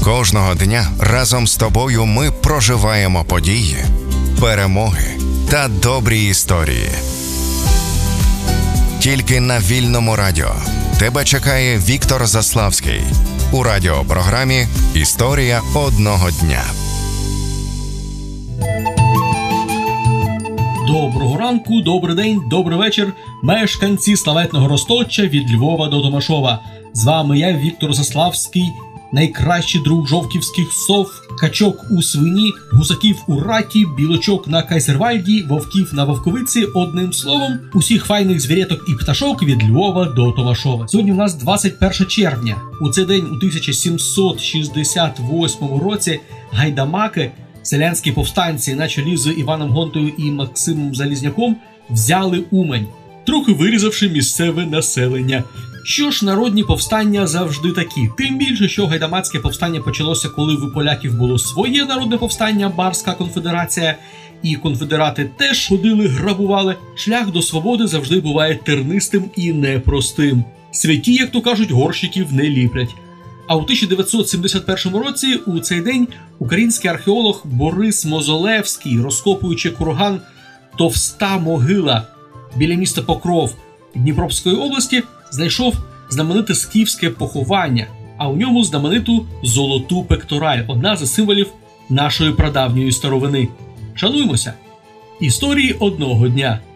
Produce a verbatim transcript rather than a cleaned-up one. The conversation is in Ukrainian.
Кожного дня разом з тобою ми проживаємо події, перемоги та добрі історії. Тільки на Вільному радіо тебе чекає Віктор Заславський у радіопрограмі «Історія одного дня». Доброго ранку, добрий день, добрий вечір, мешканці славетного Розточа від Львова до Томашова. З вами я, Віктор Заславський, найкращий друг жовківських сов, качок у свині, гусаків у раті, білочок на Кайзервальді, вовків на Вовковиці, одним словом, усіх файних звіряток і пташок від Львова до Томашова. Сьогодні у нас двадцять перше червня. У цей день у тисяча сімсот шістдесят восьмому році гайдамаки, селянські повстанці на чолі з Іваном Гонтою і Максимом Залізняком взяли Умань, трохи вирізавши місцеве населення. Що ж, народні повстання завжди такі. Тим більше, що гайдамацьке повстання почалося, коли в поляків було своє народне повстання, Барська конфедерація, і конфедерати теж ходили, грабували. Шлях до свободи завжди буває тернистим і непростим. Святі, як то кажуть, горщиків не ліплять. А у тисяча дев'ятсот сімдесят першому році, у цей день, український археолог Борис Мозолевський, розкопуючи курган Товста могила біля міста Покров Дніпровської області, знайшов знамените скіфське поховання, а у ньому знамениту золоту пектораль, одна з символів нашої прадавньої старовини. Шануймося! Історії одного дня.